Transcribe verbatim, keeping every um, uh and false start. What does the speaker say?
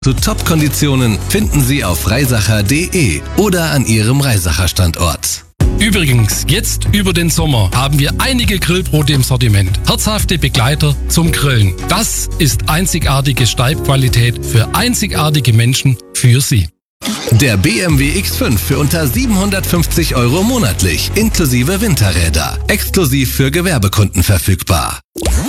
Zu Top-Konditionen finden Sie auf reisacher punkt de oder an Ihrem Reisacher Standort. Übrigens, jetzt über den Sommer haben wir einige Grillbrote im Sortiment. Herzhafte Begleiter zum Grillen. Das ist einzigartige Steibqualität für einzigartige Menschen für Sie. Der B M W X fünf für unter siebenhundertfünfzig Euro monatlich, inklusive Winterräder. Exklusiv für Gewerbekunden verfügbar.